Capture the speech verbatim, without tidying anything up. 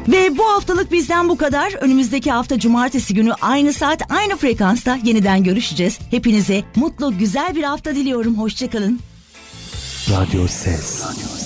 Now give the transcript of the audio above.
Ve bu haftalık bizden bu kadar. Önümüzdeki hafta cumartesi günü aynı saat aynı frekansta yeniden görüşeceğiz. Hepinize mutlu güzel bir hafta diliyorum. Hoşçakalın. Radyo Ses.